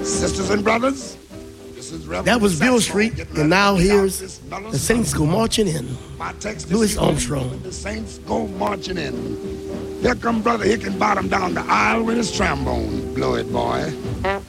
Sisters and brothers, this is Reverend That was Bill Saxon Street, getting ready and now to pick out here's this mellow the Saints go marching in. My text Louis this evening, Armstrong. The Saints go marching in. Here come Brother Hickenbottom down the aisle with his trombone. Blow it, boy.